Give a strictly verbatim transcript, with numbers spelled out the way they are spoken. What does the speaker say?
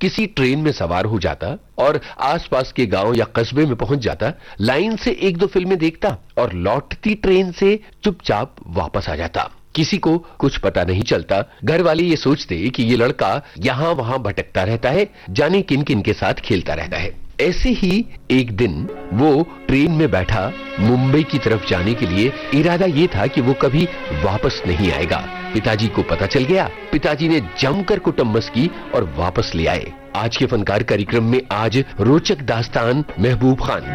किसी ट्रेन में सवार हो जाता और आसपास के गांव या कस्बे में पहुंच जाता, लाइन से एक दो फिल्में देखता और लौटती ट्रेन से चुपचाप वापस आ जाता। किसी को कुछ पता नहीं चलता। घर वाले ये सोचते कि ये लड़का यहां वहां भटकता रहता है, जाने किन किन के साथ खेलता रहता है। ऐसे ही एक दिन वो ट्रेन में बैठा मुंबई की तरफ जाने के लिए। इरादा ये था कि वो कभी वापस नहीं आएगा। पिताजी को पता चल गया। पिताजी ने जमकर कुटुंबस की और वापस ले आए। आज के फनकार कार्यक्रम में आज रोचक दास्तान महबूब खान।